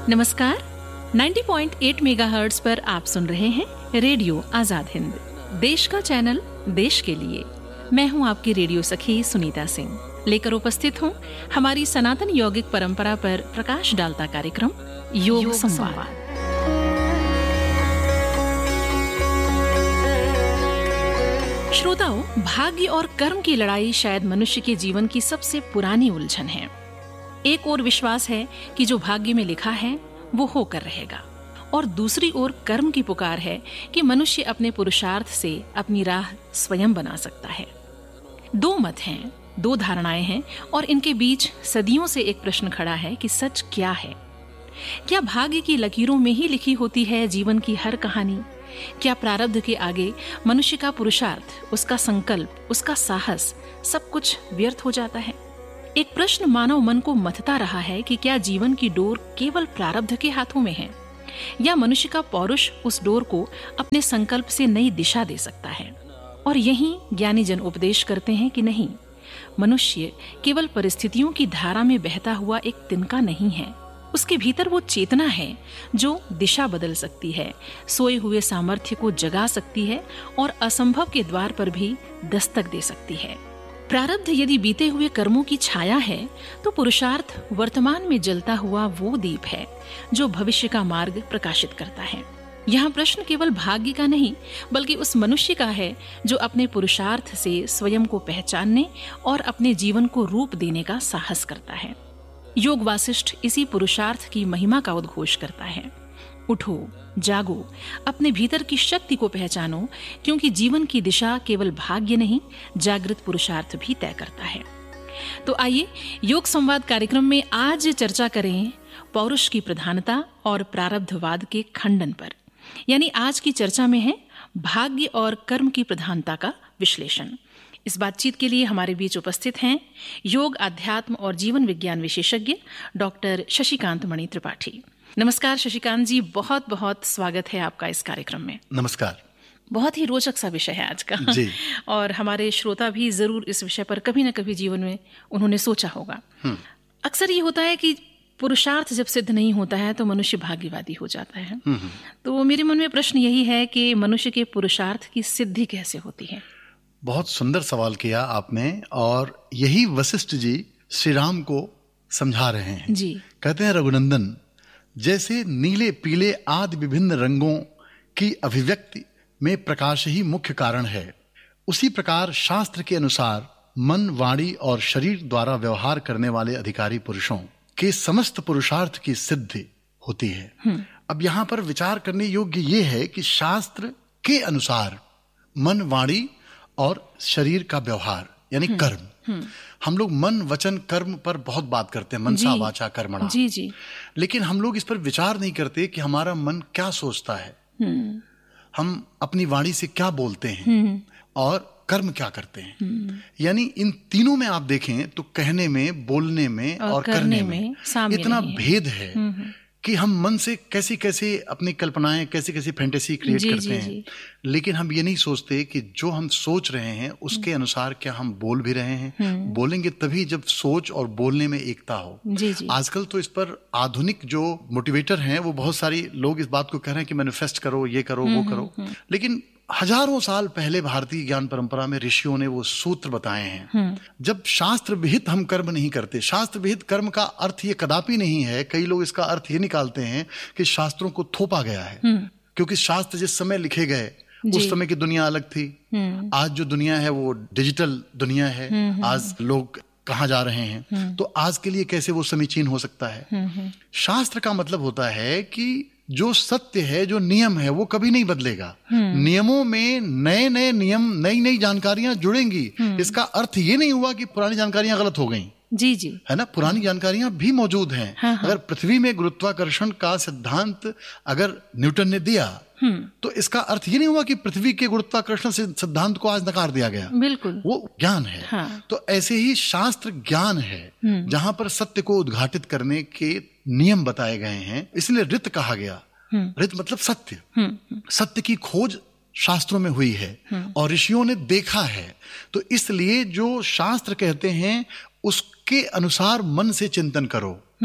नमस्कार, 90.8 मेगाहर्ट्ज पर आप सुन रहे हैं रेडियो आजाद हिंद, देश का चैनल देश के लिए। मैं हूं आपकी रेडियो सखी सुनीता सिंह, लेकर उपस्थित हूं हमारी सनातन यौगिक परंपरा पर प्रकाश डालता कार्यक्रम योग संवाद। श्रोताओं, भाग्य और कर्म की लड़ाई शायद मनुष्य के जीवन की सबसे पुरानी उलझन है। एक ओर विश्वास है कि जो भाग्य में लिखा है वो होकर रहेगा, और दूसरी ओर कर्म की पुकार है कि मनुष्य अपने पुरुषार्थ से अपनी राह स्वयं बना सकता है। दो मत हैं, दो धारणाएं हैं, और इनके बीच सदियों से एक प्रश्न खड़ा है कि सच क्या है। क्या भाग्य की लकीरों में ही लिखी होती है जीवन की हर कहानी? क्या प्रारब्ध के आगे मनुष्य का पुरुषार्थ, उसका संकल्प, उसका साहस सब कुछ व्यर्थ हो जाता है? एक प्रश्न मानव मन को मथता रहा है कि क्या जीवन की डोर केवल प्रारब्ध के हाथों में है, या मनुष्य का पौरुष उस डोर को अपने संकल्प से नई दिशा दे सकता है। और यहीं ज्ञानी जन उपदेश करते हैं कि नहीं, मनुष्य केवल परिस्थितियों की धारा में बहता हुआ एक तिनका नहीं है। उसके भीतर वो चेतना है जो दिशा बदल सकती है, सोए हुए सामर्थ्य को जगा सकती है और असंभव के द्वार पर भी दस्तक दे सकती है। प्रारब्ध यदि बीते हुए कर्मों की छाया है, तो पुरुषार्थ वर्तमान में जलता हुआ वो दीप है जो भविष्य का मार्ग प्रकाशित करता है। यहाँ प्रश्न केवल भाग्य का नहीं, बल्कि उस मनुष्य का है जो अपने पुरुषार्थ से स्वयं को पहचानने और अपने जीवन को रूप देने का साहस करता है। योग वासिष्ठ इसी पुरुषार्थ की महिमा का उद्घोष करता है। उठो, जागो, अपने भीतर की शक्ति को पहचानो, क्योंकि जीवन की दिशा केवल भाग्य नहीं, जागृत पुरुषार्थ भी तय करता है। तो आइए योग संवाद कार्यक्रम में आज चर्चा करें पौरुष की प्रधानता और प्रारब्धवाद के खंडन पर। यानी आज की चर्चा में है भाग्य और कर्म की प्रधानता का विश्लेषण। इस बातचीत के लिए हमारे बीच उपस्थित हैं योग, अध्यात्म और जीवन विज्ञान विशेषज्ञ डॉक्टर शशिकांत मणि त्रिपाठी। नमस्कार शशिकांत जी, बहुत बहुत स्वागत है आपका इस कार्यक्रम में। नमस्कार। बहुत ही रोचक सा विषय है आज का जी। और हमारे श्रोता भी जरूर इस विषय पर कभी न कभी जीवन में उन्होंने सोचा होगा। अक्सर ये होता है कि पुरुषार्थ जब सिद्ध नहीं होता है तो मनुष्य भाग्यवादी हो जाता है। तो मेरे मन में प्रश्न यही है कि मनुष्य के पुरुषार्थ की सिद्धि कैसे होती है? बहुत सुंदर सवाल किया आपने, और यही वशिष्ठ जी श्री राम को समझा रहे हैं जी। कहते हैं, रघुनंदन, जैसे नीले पीले आदि विभिन्न रंगों की अभिव्यक्ति में प्रकाश ही मुख्य कारण है, उसी प्रकार शास्त्र के अनुसार मन, वाणी और शरीर द्वारा व्यवहार करने वाले अधिकारी पुरुषों के समस्त पुरुषार्थ की सिद्धि होती है। अब यहाँ पर विचार करने योग्य ये है कि शास्त्र के अनुसार मन, वाणी और शरीर का व्यवहार यानी कर्म, हम लोग मन, वचन, कर्म पर बहुत बात करते हैं, मनसा वाचा कर्मणा जी जी। लेकिन हम लोग इस पर विचार नहीं करते कि हमारा मन क्या सोचता है, हम अपनी वाणी से क्या बोलते हैं और कर्म क्या करते हैं। यानी इन तीनों में आप देखें तो कहने में, बोलने में और करने में इतना भेद है कि हम मन से कैसी कैसी अपनी कल्पनाएं, कैसी कैसी फैंटेसी क्रिएट करते हैं। लेकिन हम ये नहीं सोचते कि जो हम सोच रहे हैं उसके अनुसार क्या हम बोल भी रहे हैं। बोलेंगे तभी जब सोच और बोलने में एकता हो। आजकल तो इस पर आधुनिक जो मोटिवेटर हैं वो बहुत सारी लोग इस बात को कह रहे हैं कि मैनिफेस्ट करो, ये करो, वो करो। लेकिन हजारों साल पहले भारतीय ज्ञान परंपरा में ऋषियों ने वो सूत्र बताए हैं। जब शास्त्र विहित हम कर्म नहीं करते, शास्त्र विहित कर्म का अर्थ ये कदापि नहीं है, कई लोग इसका अर्थ ये निकालते हैं कि शास्त्रों को थोपा गया है, क्योंकि शास्त्र जिस समय लिखे गए उस समय की दुनिया अलग थी। आज जो दुनिया है वो डिजिटल दुनिया है। आज लोग कहाँ जा रहे हैं, तो आज के लिए कैसे वो समीचीन हो सकता है। शास्त्र का मतलब होता है कि जो सत्य है, जो नियम है, वो कभी नहीं बदलेगा। नियमों में नए नए नियम, नई नई जानकारियां जुड़ेंगी। इसका अर्थ ये नहीं हुआ कि पुरानी जानकारियां गलत हो गईं। जी जी, है ना, पुरानी जानकारियां भी मौजूद हैं। अगर पृथ्वी में गुरुत्वाकर्षण का सिद्धांत अगर न्यूटन ने दिया तो इसका अर्थ ये नहीं हुआ कि पृथ्वी के गुरुत्वाकर्षण सिद्धांत को आज नकार दिया गया। बिल्कुल, वो ज्ञान है। तो ऐसे ही शास्त्र ज्ञान है, जहां पर सत्य को उद्घाटित करने के नियम बताए गए हैं। इसलिए ऋत कहा गया। ऋत मतलब सत्य। सत्य की खोज शास्त्रों में हुई है और ऋषियों ने देखा है। तो इसलिए जो शास्त्र कहते हैं उसके अनुसार मन से चिंतन करो।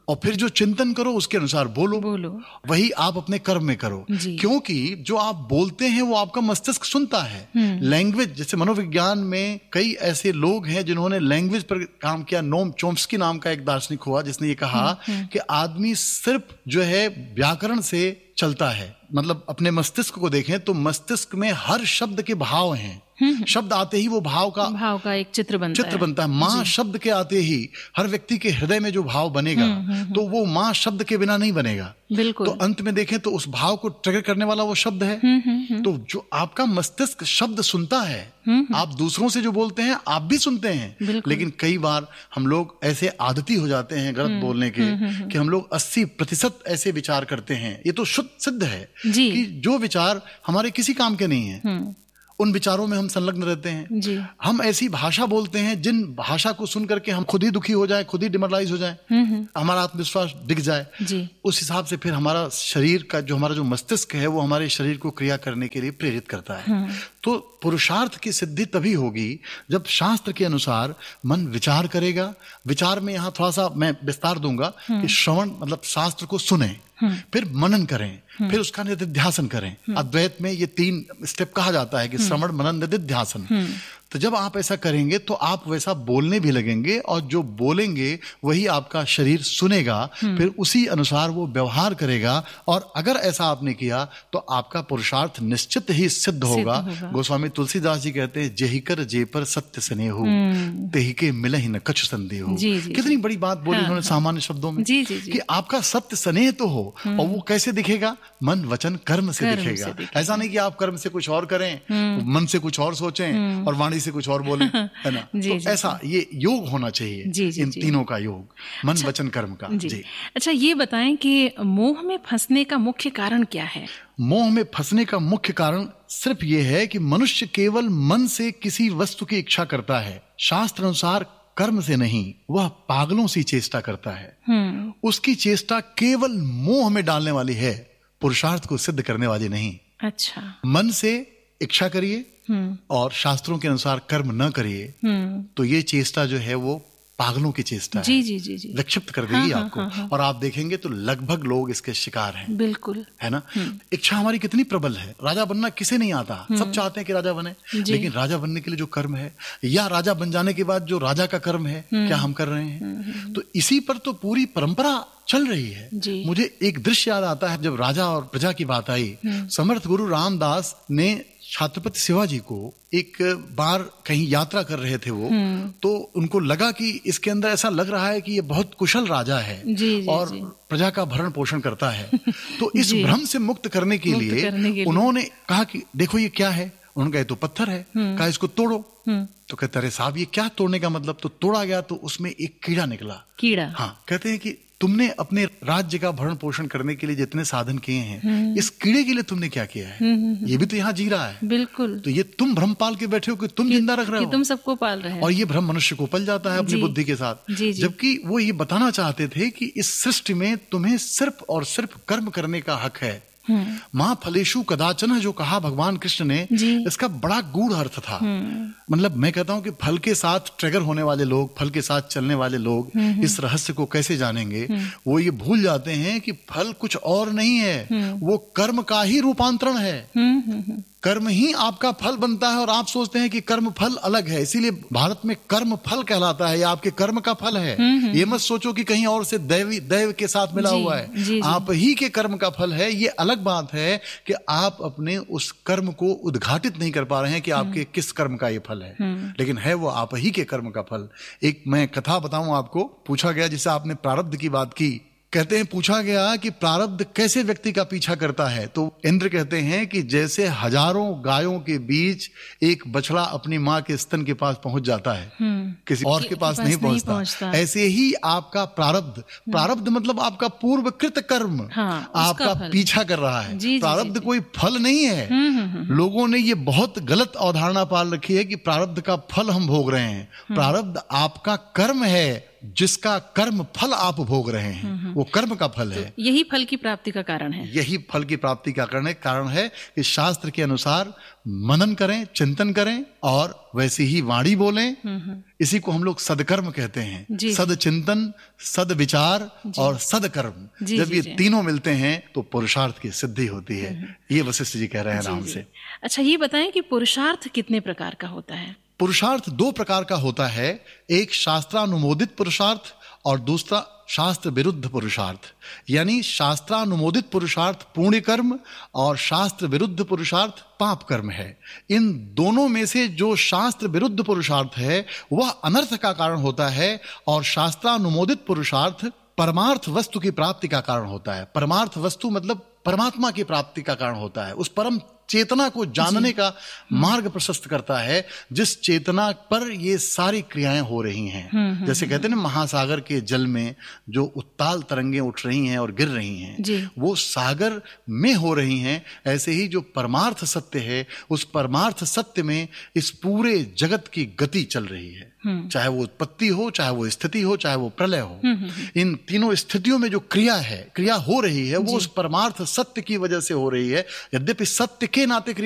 और फिर जो चिंतन करो उसके अनुसार बोलो। वही आप अपने कर्म में करो, क्योंकि जो आप बोलते हैं वो आपका मस्तिष्क सुनता है। लैंग्वेज, जैसे मनोविज्ञान में कई ऐसे लोग हैं जिन्होंने लैंग्वेज पर काम किया। नोम चोम्स्की नाम का एक दार्शनिक हुआ जिसने ये कहा कि आदमी सिर्फ जो है व्याकरण से चलता है। मतलब अपने मस्तिष्क को देखें तो मस्तिष्क में हर शब्द के भाव हैं। शब्द आते ही वो भाव का एक चित्र बनता है। माँ शब्द के आते ही हर व्यक्ति के हृदय में जो भाव बनेगा तो वो माँ शब्द के बिना नहीं बनेगा। बिल्कुल। तो अंत में देखें तो उस भाव को ट्रिगर करने वाला वो शब्द है। तो जो आपका मस्तिष्क शब्द सुनता है, आप दूसरों से जो बोलते हैं आप भी सुनते हैं, लेकिन कई बार हम लोग ऐसे आदती हो जाते हैं गलत बोलने के कि हम लोग 80% ऐसे विचार करते हैं। ये तो शुद्ध सिद्ध है कि जो विचार हमारे किसी काम के नहीं है उन विचारों में हम संलग्न रहते हैं। हम ऐसी भाषा बोलते हैं जिन भाषा को सुन करके हम खुद ही दुखी हो जाए, खुद ही डिमोरलाइज हो जाए, हमारा आत्मविश्वास दिख जाए। उस हिसाब से फिर हमारा शरीर का हमारा जो मस्तिष्क है वो हमारे शरीर को क्रिया करने के लिए प्रेरित करता है। तो पुरुषार्थ की सिद्धि तभी होगी जब शास्त्र के अनुसार मन विचार करेगा। विचार में यहाँ थोड़ा सा मैं विस्तार दूंगा कि श्रवण मतलब शास्त्र को सुने, फिर मनन करें, फिर उसका निधिध्यासन करें। अद्वैत में ये 3 स्टेप कहा जाता है कि श्रवण, मनन, निधिध्यासन। तो जब आप ऐसा करेंगे तो आप वैसा बोलने भी लगेंगे और जो बोलेंगे वही आपका शरीर सुनेगा, फिर उसी अनुसार वो व्यवहार करेगा। और अगर ऐसा आपने किया तो आपका पुरुषार्थ निश्चित ही सिद्ध होगा। गोस्वामी तुलसीदास जी कहते हैं, जेहि कर जे पर सत्य स्नेह तेहि के मिलहि न कछु संदेह। कितनी बड़ी बात बोली उन्होंने सामान्य शब्दों में कि आपका सत्य स्नेह तो हो। और वो कैसे दिखेगा? मन वचन कर्म से दिखेगा। ऐसा नहीं कि आप कर्म से कुछ और करें, मन से कुछ और सोचें और वाणी से कुछ और बोले, है ना। तो ऐसा ये योग होना चाहिए, इन तीनों का योग, मन वचन कर्म का। जी। अच्छा, ये बताएं कि मोह में फंसने का मुख्य कारण क्या है? मोह में फंसने का मुख्य कारण सिर्फ ये है कि मनुष्य केवल मन से किसी वस्तु की इच्छा करता है, शास्त्र अनुसार कर्म से नहीं। वह पागलों सी चेष्टा करता है। उसकी चेष्टा केवल मोह में डालने वाली है, पुरुषार्थ को सिद्ध करने वाली नहीं। अच्छा। मन से इच्छा करिए और शास्त्रों के अनुसार कर्म न करिए तो ये चेष्टा जो है वो पागलों की चेष्टा है। जी। विक्षिप्त कर देगी आपको। और आप देखेंगे तो लगभग लोग इसके शिकार हैं। बिल्कुल, है ना। इच्छा हमारी कितनी प्रबल है। राजा बनना किसे नहीं आता, सब चाहते हैं कि राजा बने, लेकिन राजा बनने के लिए जो कर्म है या राजा बन जाने के बाद जो राजा का कर्म है क्या हम कर रहे हैं? तो इसी पर तो पूरी परंपरा चल रही है। मुझे एक दृश्य याद आता है, जब राजा और प्रजा की बात आई, समर्थ गुरु रामदास ने छत्रपति शिवाजी को एक बार कहीं यात्रा कर रहे थे वो, तो उनको लगा कि इसके अंदर ऐसा लग रहा है कि ये बहुत कुशल राजा है और प्रजा का भरण पोषण करता है। तो इस भ्रम से मुक्त करने के लिए उन्होंने कहा कि देखो ये क्या है। उन्होंने कहा तो पत्थर है। कहा इसको तोड़ो। तो कहते अरे साहब ये क्या तोड़ने का मतलब? तो तोड़ा गया तो उसमें एक कीड़ा निकला। कीड़ा? हाँ। कहते हैं कि तुमने अपने राज्य का भरण पोषण करने के लिए जितने साधन किए हैं, इस कीड़े के लिए तुमने क्या किया है? ये भी तो यहाँ जी रहा है। बिल्कुल। तो ये तुम भ्रम पाल के बैठे हो कि तुम जिंदा रख रहे हो, तुम सबको पाल रहे हो। और ये भ्रम मनुष्य को पल जाता है अपनी बुद्धि के साथ। जबकि वो ये बताना चाहते थे कि इस सृष्टि में तुम्हें सिर्फ और सिर्फ कर्म करने का हक है। माँ फलेशु कदाचन जो कहा भगवान कृष्ण ने, इसका बड़ा गूढ़ अर्थ था। मतलब मैं कहता हूँ कि फल के साथ ट्रिगर होने वाले लोग, फल के साथ चलने वाले लोग इस रहस्य को कैसे जानेंगे? वो ये भूल जाते हैं कि फल कुछ और नहीं है, वो कर्म का ही रूपांतरण है। कर्म ही आपका फल बनता है और आप सोचते हैं कि कर्म फल अलग है। इसीलिए भारत में कर्म फल कहलाता है, ये आपके कर्म का फल है। ये मत सोचो कि कहीं और से दैव के साथ मिला हुआ है। आप ही के कर्म का फल है। ये अलग बात है कि आप अपने उस कर्म को उद्घाटित नहीं कर पा रहे हैं कि आपके किस कर्म का ये फल है, लेकिन है वो आप ही के कर्म का फल। एक मैं कथा बताऊं आपको। पूछा गया, जिसे आपने प्रारब्ध की बात की, कहते हैं पूछा गया कि प्रारब्ध कैसे व्यक्ति का पीछा करता है? तो इंद्र कहते हैं कि जैसे हजारों गायों के बीच एक बछड़ा अपनी माँ के स्तन के पास पहुंच जाता है, किसी और के पास नहीं पहुंचता, ऐसे ही आपका प्रारब्ध मतलब आपका पूर्वकृत कर्म आपका पीछा कर रहा है। प्रारब्ध कोई फल नहीं है। लोगों ने ये बहुत गलत अवधारणा पाल रखी है कि प्रारब्ध का फल हम भोग रहे हैं। प्रारब्ध आपका कर्म है जिसका कर्म फल आप भोग रहे हैं, वो कर्म का फल है। यही फल की प्राप्ति का कारण है। यही फल की प्राप्ति का कारण है कि शास्त्र के अनुसार मनन करें, चिंतन करें और वैसी ही वाणी बोलें। इसी को हम लोग सदकर्म कहते हैं। सद चिंतन, सद विचार और सदकर्म, जब ये तीनों मिलते हैं तो पुरुषार्थ की सिद्धि होती है। ये वशिष्ठ जी कह रहे हैं राम से। अच्छा, ये बताएं कि पुरुषार्थ कितने प्रकार का होता है? पुरुषार्थ 2 प्रकार का होता है। एक शास्त्रानुमोदित पुरुषार्थ और दूसरा शास्त्र विरुद्ध पुरुषार्थ। यानी शास्त्रानुमोदित पुरुषार्थ पुण्य कर्म और शास्त्र विरुद्ध पुरुषार्थ पाप कर्म है। इन दोनों में से जो शास्त्र विरुद्ध पुरुषार्थ है वह अनर्थ का कारण होता है और शास्त्रानुमोदित पुरुषार्थ परमार्थ वस्तु की प्राप्ति का कारण होता है। परमार्थ वस्तु मतलब परमात्मा की प्राप्ति का कारण होता है। उस परम चेतना को जानने का मार्ग प्रशस्त करता है जिस चेतना पर ये सारी क्रियाएं हो रही हैं। जैसे कहते हैं ना, महासागर के जल में जो उत्ताल तरंगें उठ रही हैं और गिर रही हैं, वो सागर में हो रही हैं। ऐसे ही जो परमार्थ सत्य है, उस परमार्थ सत्य में इस पूरे जगत की गति चल रही है। चाहे वो उत्पत्ति हो, चाहे वो स्थिति हो, चाहे वो प्रलय हो। इन तीनों स्थितियों में जो क्रिया हो रही है वो उस परमार्थ सत्य की वजह से हो रही है। यद्यपि सत्य के नाते